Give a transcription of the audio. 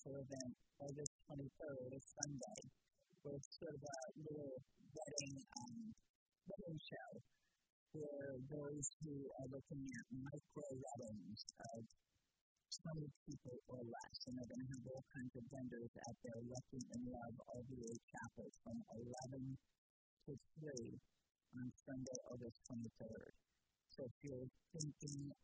special event, August 23rd, a Sunday, where it's sort of a little wedding show for those who are looking at micro weddings of 20 people or less. And they're going to have all kinds of vendors at their Lucky in Love RVA Chapel from 11 to 3 on Sunday, August 23rd. So if you're thinking